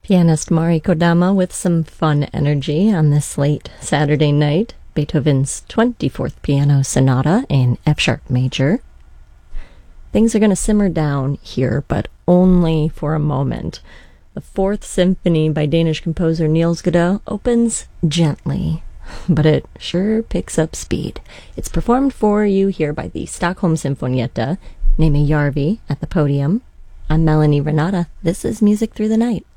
Pianist Mari Kodama with some fun energy on this late Saturday night. Beethoven's 24th Piano Sonata in F-sharp major. Things are going to simmer down here, but only for a moment. The Fourth Symphony by Danish composer Niels Godot opens gently, but it sure picks up speed. It's performed for you here by the Stockholm Sinfonietta, Nemi Järvi at the podium. I'm Melanie Renata. This is Music Through the Night.